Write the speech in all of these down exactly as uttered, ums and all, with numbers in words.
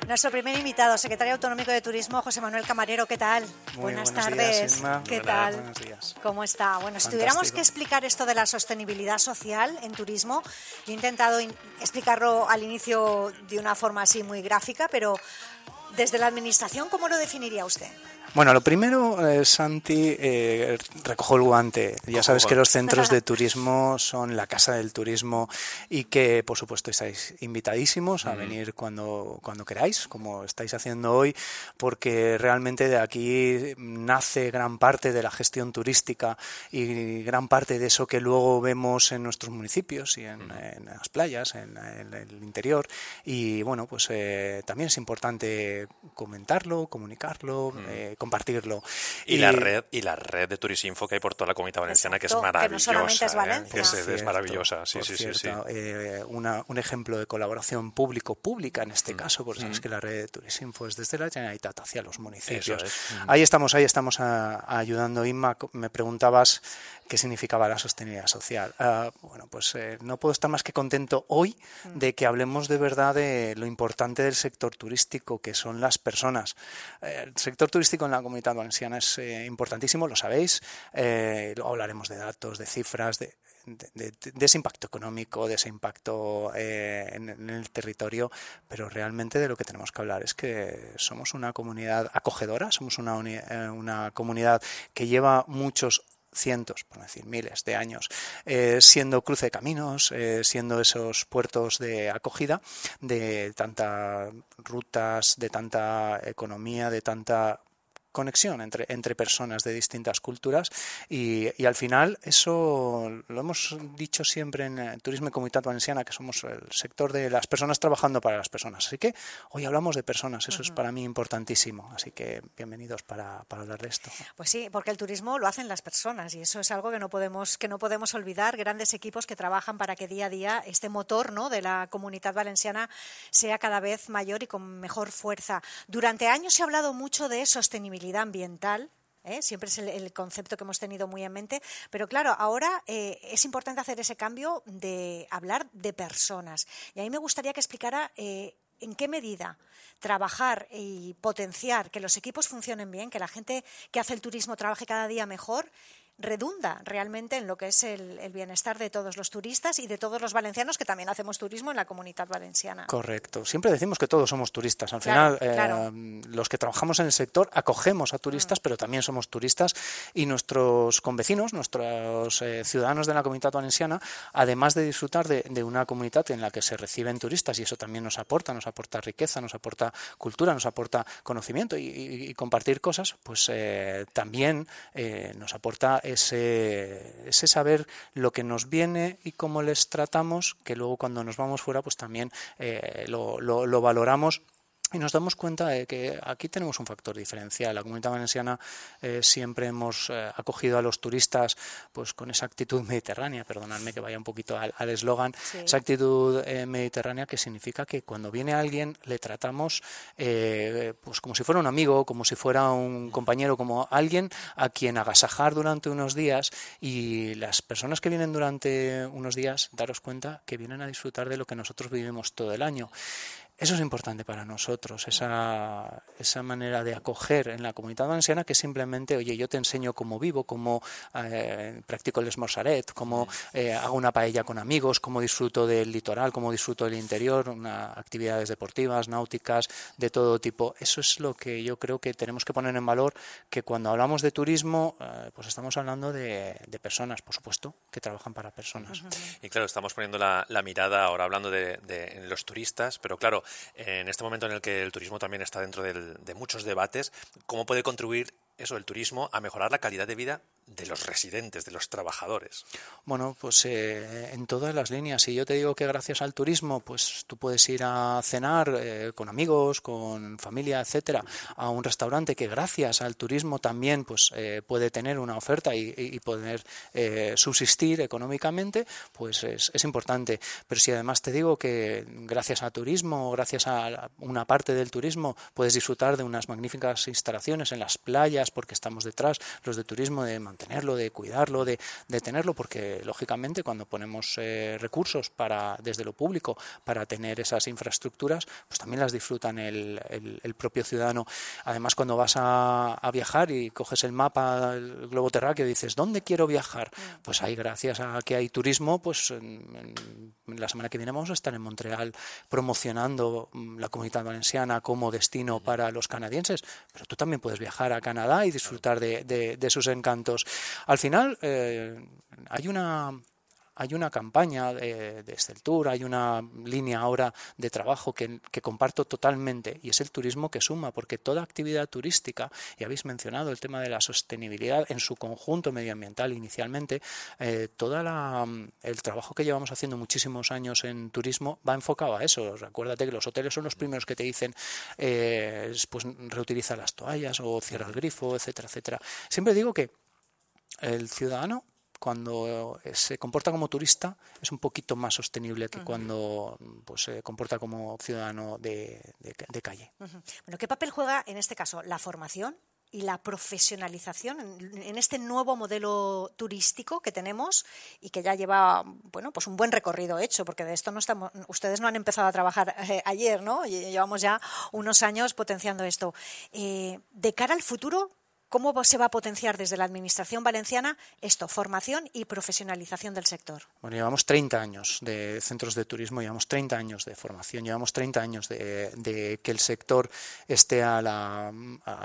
Nuestro primer invitado, secretario autonómico de Turismo, José Manuel Camarero, ¿qué tal? Muy Buenas buenos tardes. Días, Inma. ¿Qué Buenas, tal? Buenos días. ¿Cómo está? Bueno, si tuviéramos que explicar esto de la sostenibilidad social en turismo, yo he intentado in- explicarlo al inicio de una forma así muy gráfica, pero desde la Administración, ¿cómo lo definiría usted? Bueno, lo primero, eh, Santi, eh, recojo el guante. Ya sabes que los centros de turismo son la casa del turismo y que, por supuesto, estáis invitadísimos a venir cuando, cuando queráis, como estáis haciendo hoy, porque realmente de aquí nace gran parte de la gestión turística y gran parte de eso que luego vemos en nuestros municipios y en, en las playas, en, en el interior. Y, bueno, pues eh, también es importante comentarlo, comunicarlo, eh, compartirlo. Y, y la red y la red de Turisinfo que hay por toda la Comunidad Valenciana, Exacto, que es maravillosa. Que no solamente es Valencia. ¿eh? Es, cierto, es maravillosa, sí, por sí, cierto, sí, sí. Eh, una, un ejemplo de colaboración público-pública en este Mm. caso, porque sabes Mm. que la red de Turisinfo es desde la Generalitat hacia los municipios. Eso es. Mm. Ahí estamos, ahí estamos a, a ayudando. Inma, me preguntabas qué significaba la sostenibilidad social. Uh, bueno, pues eh, no puedo estar más que contento hoy de que hablemos de verdad de lo importante del sector turístico, que son las personas. Eh, el sector turístico en la Comunidad Valenciana es eh, importantísimo, lo sabéis. Eh, luego hablaremos de datos, de cifras, de De, de, de ese impacto económico, de ese impacto eh, en, en el territorio, pero realmente de lo que tenemos que hablar es que somos una comunidad acogedora, somos una, uni, eh, una comunidad que lleva muchos cientos, por no decir miles de años, eh, siendo cruce de caminos, eh, siendo esos puertos de acogida de tantas rutas, de tanta economía, de tanta conexión entre, entre personas de distintas culturas y, y al final eso lo hemos dicho siempre en el Turismo y Comunitat Valenciana, que somos el sector de las personas trabajando para las personas, así que hoy hablamos de personas, eso uh-huh. es para mí importantísimo, así que bienvenidos para, para hablar de esto. Pues sí, porque el turismo lo hacen las personas y eso es algo que no podemos, que no podemos olvidar, grandes equipos que trabajan para que día a día este motor, ¿no?, de la Comunitat Valenciana sea cada vez mayor y con mejor fuerza. Durante años se ha hablado mucho de sostenibilidad ambiental, ¿eh? Siempre es el, el concepto que hemos tenido muy en mente, pero claro, ahora eh, es importante hacer ese cambio de hablar de personas. Y a mí me gustaría que explicara eh, en qué medida trabajar y potenciar que los equipos funcionen bien, que la gente que hace el turismo trabaje cada día mejor, redunda realmente en lo que es el, el bienestar de todos los turistas y de todos los valencianos que también hacemos turismo en la Comunitat Valenciana. Correcto. Siempre decimos que todos somos turistas. Al claro, final, claro. Eh, los que trabajamos en el sector acogemos a turistas, mm. pero también somos turistas y nuestros convecinos, nuestros eh, ciudadanos de la Comunitat Valenciana, además de disfrutar de, de una comunidad en la que se reciben turistas, y eso también nos aporta, nos aporta riqueza, nos aporta cultura, nos aporta conocimiento y, y, y compartir cosas, pues eh, también eh, nos aporta Ese, ese saber lo que nos viene y cómo les tratamos, que luego cuando nos vamos fuera pues también eh, lo, lo, lo valoramos. Y nos damos cuenta de que aquí tenemos un factor diferencial. La Comunidad Valenciana eh, siempre hemos eh, acogido a los turistas pues con esa actitud mediterránea, perdonadme que vaya un poquito al eslogan, sí. esa actitud eh, mediterránea que significa que cuando viene alguien le tratamos eh, pues como si fuera un amigo, como si fuera un compañero, como alguien a quien agasajar durante unos días, y las personas que vienen durante unos días, daros cuenta que vienen a disfrutar de lo que nosotros vivimos todo el año. Eso es importante para nosotros, esa, esa manera de acoger en la Comunitat Valenciana, que simplemente, oye, yo te enseño cómo vivo, cómo eh, practico el esmorzaret, cómo eh, hago una paella con amigos, cómo disfruto del litoral, cómo disfruto del interior, una, actividades deportivas, náuticas, de todo tipo. Eso es lo que yo creo que tenemos que poner en valor, que cuando hablamos de turismo, eh, pues estamos hablando de, de personas, por supuesto, que trabajan para personas. Y claro, estamos poniendo la, la mirada ahora hablando de, de los turistas, pero claro, en este momento en el que el turismo también está dentro del, de muchos debates, ¿cómo puede contribuir eso, el turismo, a mejorar la calidad de vida de los residentes, de los trabajadores? Bueno, pues eh, en todas las líneas. Si yo te digo que gracias al turismo, pues tú puedes ir a cenar eh, con amigos, con familia, etcétera, a un restaurante que gracias al turismo también pues eh, puede tener una oferta y, y poder eh, subsistir económicamente, pues es, es importante. Pero si además te digo que gracias al turismo, gracias a una parte del turismo, puedes disfrutar de unas magníficas instalaciones en las playas, porque estamos detrás, los de turismo de Manzanares, mantenerlo, de cuidarlo, de, de tenerlo, porque lógicamente cuando ponemos eh, recursos para desde lo público para tener esas infraestructuras, pues también las disfrutan el, el, el propio ciudadano. Además, cuando vas a, a viajar y coges el mapa, el globo terráqueo, y dices, ¿dónde quiero viajar? Pues ahí, gracias a que hay turismo, pues en, en la semana que viene vamos a estar en Montreal promocionando la Comunitat Valenciana como destino para los canadienses, pero tú también puedes viajar a Canadá y disfrutar de, de, de sus encantos. Al final, eh, hay una... Hay una campaña de, de Esteltur, hay una línea ahora de trabajo que, que comparto totalmente, y es el turismo que suma, porque toda actividad turística, y habéis mencionado el tema de la sostenibilidad en su conjunto medioambiental inicialmente, eh, todo el trabajo que llevamos haciendo muchísimos años en turismo va enfocado a eso. Recuérdate que los hoteles son los primeros que te dicen eh, pues reutiliza las toallas o cierra el grifo, etcétera, etcétera. Siempre digo que el ciudadano, cuando se comporta como turista, es un poquito más sostenible que uh-huh. cuando pues, se comporta como ciudadano de, de, de calle. Uh-huh. Bueno, ¿qué papel juega en este caso la formación y la profesionalización en, en este nuevo modelo turístico que tenemos y que ya lleva, bueno, pues un buen recorrido hecho, porque de esto no estamos, ustedes no han empezado a trabajar eh, ayer, ¿no? Llevamos ya unos años potenciando esto. Eh, de cara al futuro, ¿cómo se va a potenciar desde la Administración valenciana esto, formación y profesionalización del sector? Bueno, llevamos treinta años de centros de turismo, llevamos treinta años de formación, llevamos treinta años de, de que el sector esté a la, a,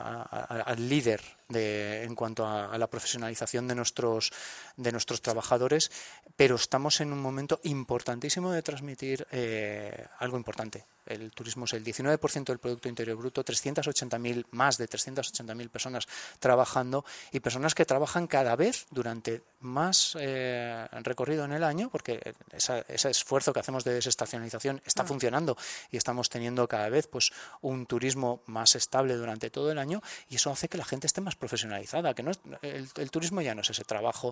a, al líder de, en cuanto a, a la profesionalización de nuestros, de nuestros trabajadores, pero estamos en un momento importantísimo de transmitir eh, algo importante. El turismo es el diecinueve por ciento del Producto Interior Bruto, trescientas ochenta mil, más de trescientas ochenta mil personas trabajando, y personas que trabajan cada vez durante más eh, recorrido en el año, porque esa, ese esfuerzo que hacemos de desestacionalización está ah. funcionando y estamos teniendo cada vez pues un turismo más estable durante todo el año, y eso hace que la gente esté más profesionalizada, que no es, el, el turismo ya no es ese trabajo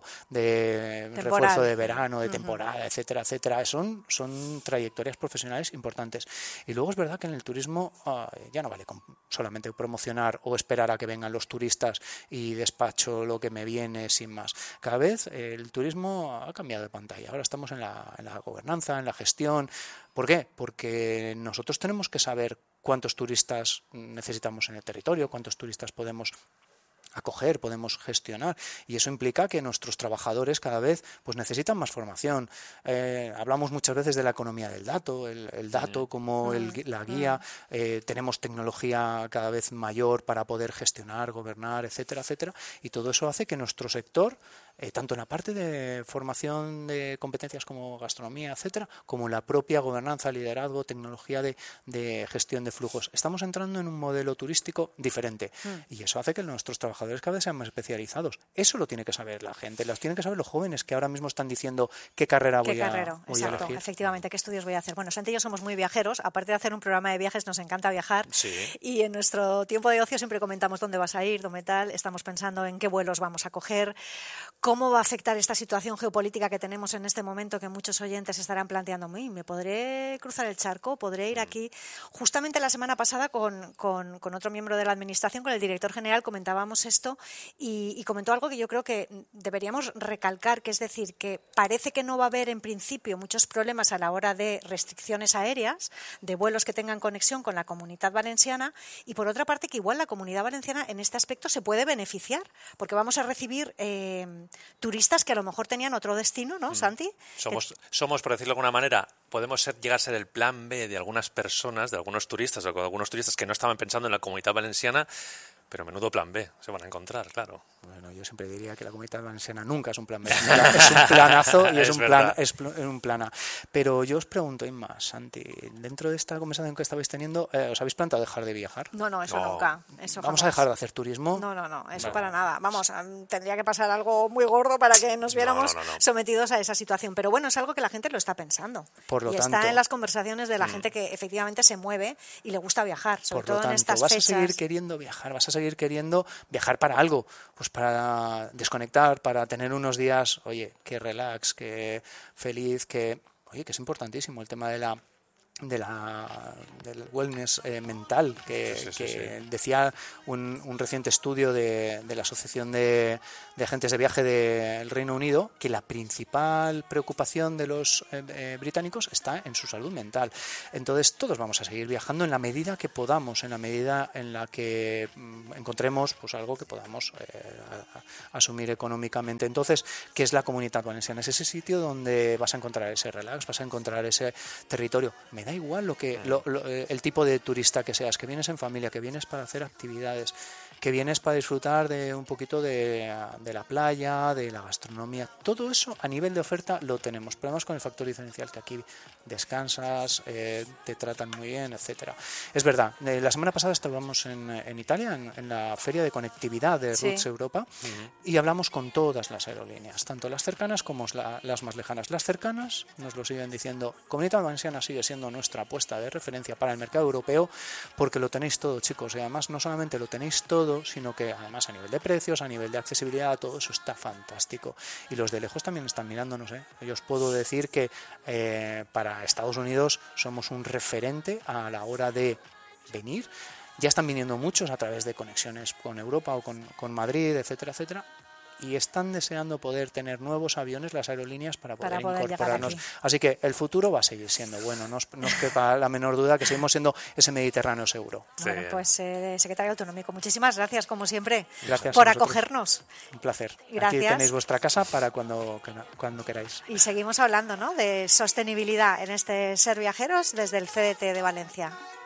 de temporal, refuerzo de verano, de temporada, uh-huh. etcétera, etcétera. Son, son trayectorias profesionales importantes. Y luego es verdad que en el turismo uh, ya no vale con solamente promocionar o esperar a que vengan los turistas y despacho lo que me viene sin más. Cada vez eh, el turismo ha cambiado de pantalla. Ahora estamos en la, en la gobernanza, en la gestión. ¿Por qué? Porque nosotros tenemos que saber cuántos turistas necesitamos en el territorio, cuántos turistas podemos acoger, podemos gestionar, y eso implica que nuestros trabajadores cada vez pues necesitan más formación. Eh, hablamos muchas veces de la economía del dato, el, el dato como el, la guía, eh, tenemos tecnología cada vez mayor para poder gestionar, gobernar, etcétera, etcétera, y todo eso hace que nuestro sector, eh, tanto en la parte de formación de competencias como gastronomía, etcétera, como en la propia gobernanza, liderazgo, tecnología de, de gestión de flujos, estamos entrando en un modelo turístico diferente, mm. y eso hace que nuestros trabajadores cada vez sean más especializados. Eso lo tiene que saber la gente, lo tienen que saber los jóvenes que ahora mismo están diciendo qué carrera voy, ¿Qué carrera? a, voy Exacto, a elegir. Efectivamente, qué estudios voy a hacer. Bueno, Santi y yo somos muy viajeros, aparte de hacer un programa de viajes nos encanta viajar, sí. y en nuestro tiempo de ocio siempre comentamos dónde vas a ir, dónde tal, estamos pensando en qué vuelos vamos a coger, cómo va a afectar esta situación geopolítica que tenemos en este momento, que muchos oyentes estarán planteando, ¿me podré cruzar el charco? ¿Podré ir aquí? Justamente la semana pasada con, con, con otro miembro de la Administración, con el director general, comentábamos esto, y Y, y comentó algo que yo creo que deberíamos recalcar, que es decir, que parece que no va a haber en principio muchos problemas a la hora de restricciones aéreas, de vuelos que tengan conexión con la Comunitat Valenciana, y por otra parte que igual la Comunidad Valenciana en este aspecto se puede beneficiar, porque vamos a recibir eh, turistas que a lo mejor tenían otro destino, ¿no, Santi? Somos, que... somos, por decirlo de alguna manera, podemos ser, llegar a ser el plan B de algunas personas, de algunos turistas, o de algunos turistas que no estaban pensando en la Comunitat Valenciana, pero menudo plan B se van a encontrar, claro. Bueno, yo siempre diría que la Comunitat Valenciana nunca es un plan B, es un planazo y es, es un plan es un plan A. Pero yo os pregunto, Inma, Santi, dentro de esta conversación que estabais teniendo, eh, ¿os habéis planteado dejar de viajar? No, no, eso no. nunca. Eso ¿Vamos jamás. a dejar de hacer turismo? No, no, no, eso vale. para nada. Vamos, tendría que pasar algo muy gordo para que nos viéramos no, no, no, no. sometidos a esa situación. Pero bueno, es algo que la gente lo está pensando. Por lo y tanto, está en las conversaciones de la mm. gente que efectivamente se mueve y le gusta viajar, sobre por todo lo tanto, en estas vas fechas. a seguir queriendo viajar, vas a seguir queriendo viajar para algo, pues para desconectar, para tener unos días, oye, que relax, que feliz, que, oye, que es importantísimo el tema de la de la, del wellness eh, mental que, sí, sí, que sí, sí. decía un, un reciente estudio de, de la Asociación de, de Agentes de Viaje del Reino Unido, que la principal preocupación de los eh, eh, británicos está en su salud mental. Entonces todos vamos a seguir viajando en la medida que podamos, en la medida en la que mm, encontremos pues algo que podamos eh, a, a, asumir económicamente. Entonces, ¿qué es la Comunitat Valenciana? Es ese sitio donde vas a encontrar ese relax, vas a encontrar ese territorio. Me da igual lo que lo, lo, el tipo de turista que seas, que vienes en familia, que vienes para hacer actividades, que vienes para disfrutar de un poquito de, de la playa, de la gastronomía. Todo eso a nivel de oferta lo tenemos. Pero además con el factor diferencial que aquí descansas, eh, te tratan muy bien, etcétera. Es verdad, eh, la semana pasada estábamos en, en Italia, en, en la feria de conectividad de Sí. Roots Europa, Ujú. y hablamos con todas las aerolíneas, tanto las cercanas como la, las más lejanas. Las cercanas nos lo siguen diciendo, Comunitat Valenciana sigue siendo nuestra apuesta de referencia para el mercado europeo porque lo tenéis todo, chicos, y además no solamente lo tenéis todo, sino que además a nivel de precios, a nivel de accesibilidad, todo eso está fantástico. Y los de lejos también están mirándonos, ¿eh? Yo os puedo decir que eh, para Estados Unidos somos un referente a la hora de venir. Ya están viniendo muchos a través de conexiones con Europa o con, con Madrid, etcétera, etcétera. Y están deseando poder tener nuevos aviones las aerolíneas para poder, Para poder incorporarnos. llegar aquí. Así que el futuro va a seguir siendo bueno, no os, no os quepa la menor duda que seguimos siendo ese Mediterráneo seguro. Bueno, Sí. pues eh, secretario autonómico, muchísimas gracias, como siempre, Gracias por a vosotros. acogernos. Un placer. Gracias. Aquí tenéis vuestra casa para cuando, cuando queráis. Y seguimos hablando, ¿no?, de sostenibilidad en este Ser Viajeros desde el C D T de Valencia.